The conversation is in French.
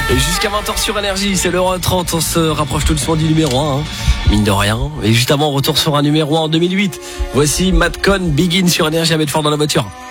Et jusqu'à 20h sur Énergie, c'est l'heure 30, on se rapproche tout doucement du numéro 1, mine de rien. Et juste avant, on retourne sur un numéro 1 en 2008. Voici Madcon, Begin sur Énergie à mettre fort dans la voiture.